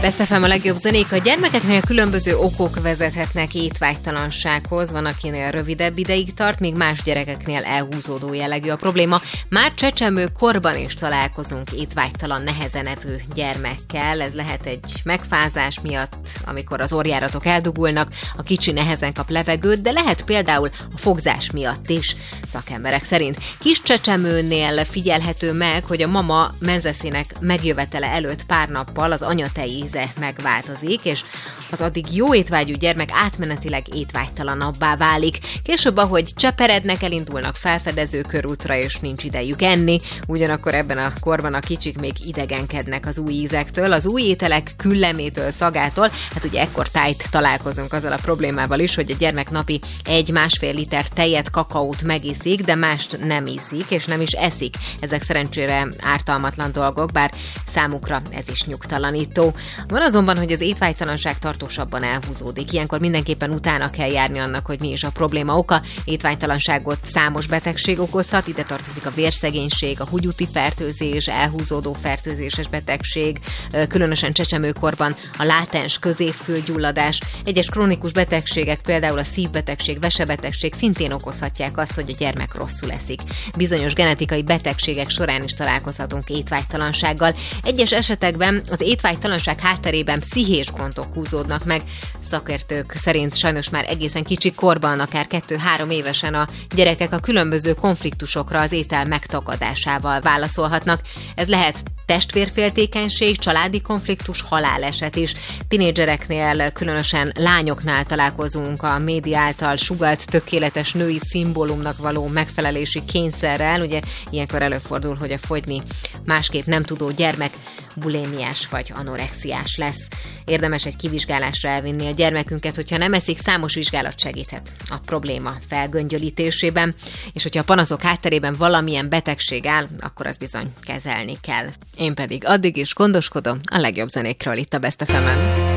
Best FM a legjobb zenék. A gyermekeknél különböző okok vezethetnek étvágytalansághoz. Van, akinél rövidebb ideig tart, míg más gyerekeknél elhúzódó jellegű a probléma. Már csecsemő korban is találkozunk étvágytalan, nehezen evő gyermekkel. Ez lehet egy megfázás miatt, amikor az orrjáratok eldugulnak, a kicsi nehezen kap levegőt, de lehet például a fogzás miatt is, szakemberek szerint. Kis csecsemőnél figyelhető meg, hogy a mama menzeszének megjövetele előtt pár nappal az anyatej íze megváltozik, és az addig jó étvágyú gyermek átmenetileg étvágytalanabbá válik. Később, ahogy cseperednek, elindulnak felfedező körútra, és nincs idejük enni, ugyanakkor ebben a korban a kicsik még idegenkednek az új ízektől, az új ételek küllemétől, szagától. Hát ugye ekkor tájt találkozunk azzal a problémával is, hogy a gyermek napi 1-1,5 liter tejet, kakaót megiszik, de mást nem iszik, és nem is eszik. Ezek szerencsére ártalmatlan dolgok, bár számukra ez is nyugtalanító. Van azonban, hogy az étvágytalanság tartósabban elhúzódik. Ilyenkor mindenképpen utána kell járni annak, hogy mi is a probléma oka. Étvágytalanságot számos betegség okozhat, ide tartozik a vérszegénység, a húgyúti fertőzés, elhúzódó fertőzéses betegség, különösen csecsemőkorban a látens középfülgyulladás. Egyes krónikus betegségek, például a szívbetegség, vesebetegség szintén okozhatják azt, hogy a gyermek rosszul eszik. Bizonyos genetikai betegségek során is találkozhatunk étvágytalansággal. Egyes esetekben az étvágytalanság hátterében pszichés gondok húzódnak meg. Szakértők szerint sajnos már egészen kicsi korban, akár 2-3 évesen a gyerekek a különböző konfliktusokra az étel megtagadásával válaszolhatnak. Ez lehet testvérféltékenység, családi konfliktus, haláleset is. Tinédzsereknél, különösen lányoknál találkozunk a média által sugalt tökéletes női szimbólumnak való megfelelési kényszerrel. Ugye ilyenkor előfordul, hogy a fogyni másképp nem tudó gyermek bulémiás vagy anorexiás lesz. Érdemes egy kivizsgálásra elvinni a gyermekünket, hogyha nem eszik, számos vizsgálat segíthet a probléma felgöngyölítésében, és hogyha a panaszok hátterében valamilyen betegség áll, akkor azt bizony kezelni kell. Én pedig addig is gondoskodom a legjobb zenékről itt a Best FM-en.